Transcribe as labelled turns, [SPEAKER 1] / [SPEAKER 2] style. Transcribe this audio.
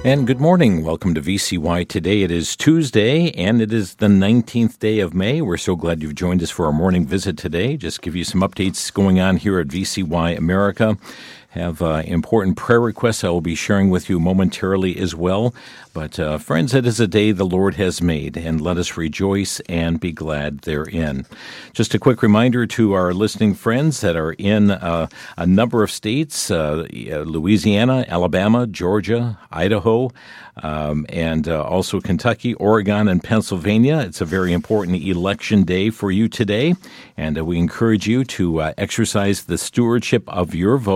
[SPEAKER 1] And good morning. Welcome to VCY Today. It is Tuesday, and it is the 19th day of May. We're so glad you've joined us for our morning visit today. Just give you some updates going on here at VCY America. Have important prayer requests I will be sharing with you momentarily as well. But friends, it is a day the Lord has made, and let us rejoice and be glad therein. Just a quick reminder to our listening friends that are in a number of states, Louisiana, Alabama, Georgia, Idaho, and also Kentucky, Oregon, and Pennsylvania. It's a very important election day for you today, and we encourage you to exercise the stewardship of your vote